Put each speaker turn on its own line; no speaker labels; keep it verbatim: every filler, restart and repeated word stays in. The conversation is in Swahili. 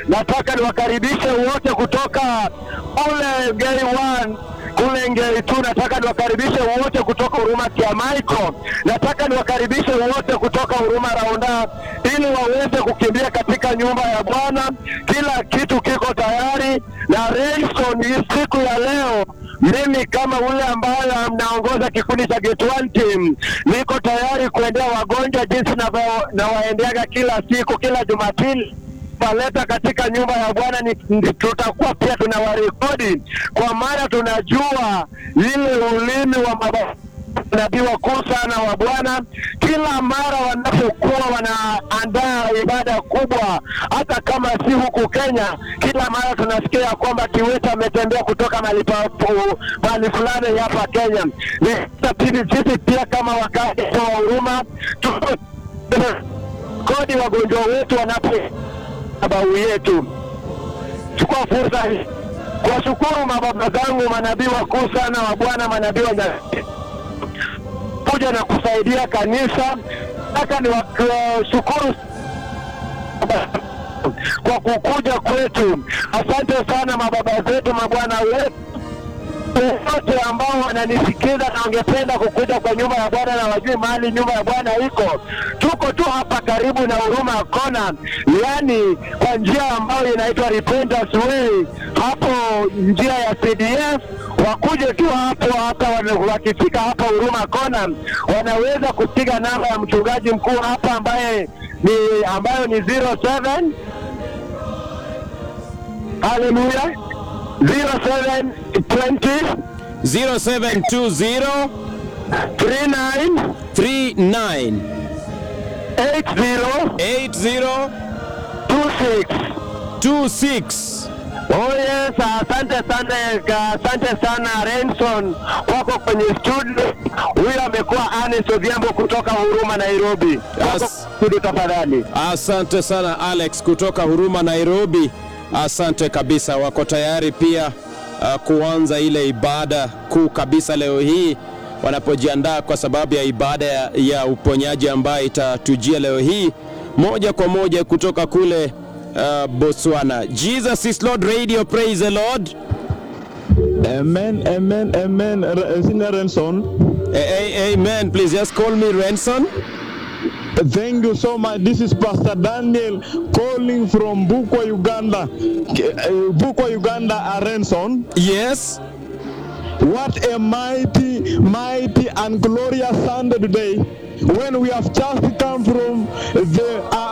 nataka niwakaribishe wote kutoka kule Ngei one, kule Ngei two, nataka niwakaribishe wote kutoka Huruma Kiamaiko, nataka niwakaribishe wote kutoka Huruma Raunda, ili waweze kukimbia katika nyumba ya Bwana. Kila kitu kiko tayari, na Renson, hii siku ya leo, mimi kama ule ambaye mnaongoza kikundi cha Gate one team, niko tayari kuendea wagonjwa jinsi na, na waendeaga kila siku, kila Jumapili paleta katika nyumba ya Bwana. Ni tutakuwa pia tunawarekodi, kwa maana tunajua ile ulimi wa manabii wakuu sana wa Bwana. Kila mara wanapokuwa wanaandaa ibada kubwa, hata kama si huku Kenya, kila mara tunasikia kwamba Kiwete ametembea kutoka mahali mahali fulani hapa Kenya. Ni sisi pia kama wakati wa Huruma kodi wagonjwa wetu wanapo sababu yetu. Chukua fursa hii kuwashukuru mababa zangu, manabii wakuu sana wa Bwana, manabii wa kuja na kusaidia kanisa. Nataka niwashukuru kwa kukuja kwetu. Asante sana mababa zetu, mabwana wetu wote ambao wananisikiza na wangependa kukuja kwa nyumba ya Bwana na wajui mahali nyumba ya Bwana iko. Tuko tu hapa karibu na Huruma Kona, yani kwa njia ambayo inaitwa Repentance Way, hapo njia ya C D F. Wakuje tu hapo, hata wakifika hapa Huruma Kona wanaweza kupiga namba ya mchungaji mkuu hapa ambaye ni ambayo ni zero seven Hallelujah zero seven twenty
zero seven two zero
three nine
three nine
eight zero
eight zero
two six
two six.
Oh yes, asante sana, asante sana Renson wako kwenye studio. Huyu amekuwa Anes Odhiambo kutoka Huruma Nairobi.
As
Studio tafadhali.
Asante sana Alex kutoka Huruma Nairobi. Asante kabisa, wako tayari pia uh, kuanza ile ibada kuu kabisa leo hii, wanapojiandaa kwa sababu ya ibada ya, ya uponyaji ambayo itatujia leo hii moja kwa moja kutoka kule uh, Botswana. Jesus is Lord Radio, praise the Lord.
Amen, amen, amen. Senior Renson.
A Amen. Please just call me Renson.
Thank you so much. This is Pastor Daniel calling from Bukwa, Uganda. Bukwa, Uganda, Renson.
Yes.
What a mighty, mighty and glorious Sunday today, when we have just come from the uh,